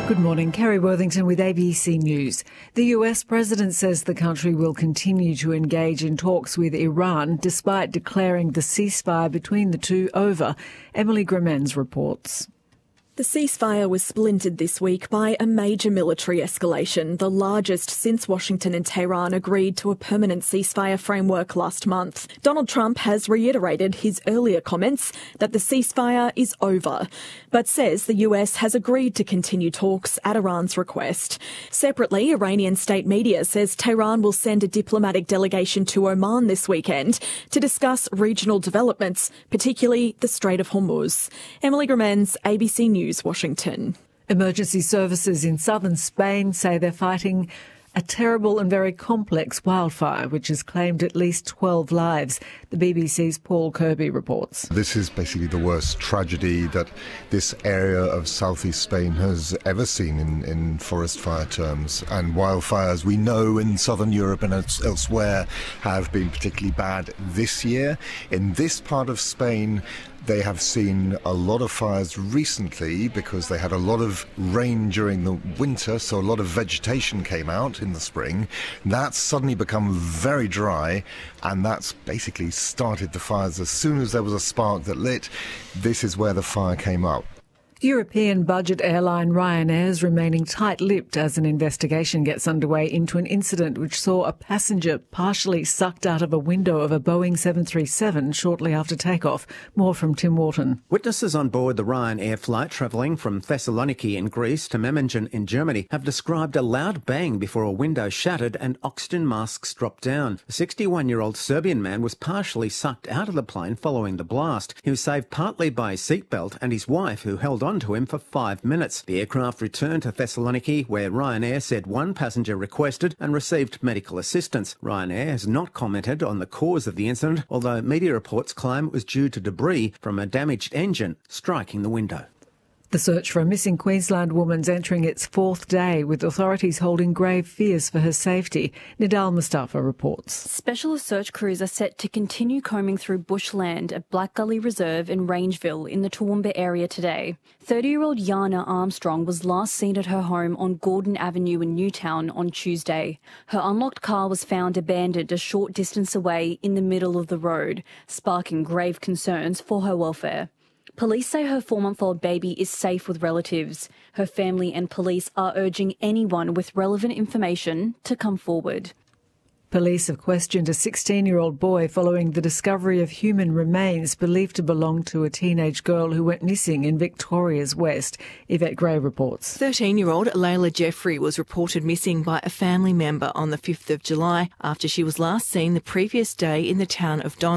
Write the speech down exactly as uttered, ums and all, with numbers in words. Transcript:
Good morning, Kerry Worthington with A B C News. The U S president says the country will continue to engage in talks with Iran despite declaring the ceasefire between the two over. Emily Grimens reports. The ceasefire was splintered this week by a major military escalation, the largest since Washington and Tehran agreed to a permanent ceasefire framework last month. Donald Trump has reiterated his earlier comments that the ceasefire is over, but says the U S has agreed to continue talks at Iran's request. Separately, Iranian state media says Tehran will send a diplomatic delegation to Oman this weekend to discuss regional developments, particularly the Strait of Hormuz. Emily Grimens, A B C News. Washington. Emergency services in southern Spain say they're fighting a terrible and very complex wildfire, which has claimed at least twelve lives. The B B C's Paul Kirby reports. This is basically the worst tragedy that this area of southeast Spain has ever seen in, in forest fire terms. And wildfires, we know in southern Europe and elsewhere, have been particularly bad this year. In this part of Spain, they have seen a lot of fires recently because they had a lot of rain during the winter, so a lot of vegetation came out in the spring. That's suddenly become very dry, and that's basically started the fires. As soon as there was a spark that lit, this is where the fire came up. European budget airline Ryanair is remaining tight-lipped as an investigation gets underway into an incident which saw a passenger partially sucked out of a window of a Boeing seven thirty-seven shortly after takeoff. More from Tim Wharton. Witnesses on board the Ryanair flight travelling from Thessaloniki in Greece to Memmingen in Germany have described a loud bang before a window shattered and oxygen masks dropped down. A sixty-one-year-old Serbian man was partially sucked out of the plane following the blast. He was saved partly by his seatbelt and his wife, who held on to him for five minutes. The aircraft returned to Thessaloniki, where Ryanair said one passenger requested and received medical assistance. Ryanair has not commented on the cause of the incident, although media reports claim it was due to debris from a damaged engine striking the window. The search for a missing Queensland woman's entering its fourth day, with authorities holding grave fears for her safety. Nidal Mustafa reports. Specialist search crews are set to continue combing through bushland at Black Gully Reserve in Rangeville in the Toowoomba area today. thirty-year-old Yana Armstrong was last seen at her home on Gordon Avenue in Newtown on Tuesday. Her unlocked car was found abandoned a short distance away in the middle of the road, sparking grave concerns for her welfare. Police say her four-month-old baby is safe with relatives. Her family and police are urging anyone with relevant information to come forward. Police have questioned a sixteen-year-old boy following the discovery of human remains believed to belong to a teenage girl who went missing in Victoria's West. Yvette Gray reports. thirteen-year-old Layla Jeffrey was reported missing by a family member on the fifth of July after she was last seen the previous day in the town of Don.